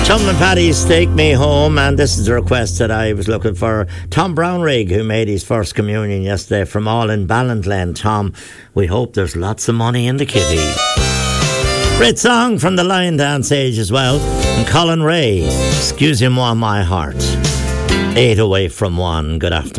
Tumblin' Paddy's Take Me Home, and this is the request that I was looking for. Tom Brownrigg, who made his first communion yesterday, from all in Ballantlen. Tom, we hope there's lots of money in the kitty. Great song from the Lion Dance age as well. And Colin Ray, Excusez-moi, my heart. 8 away from 1. Good afternoon.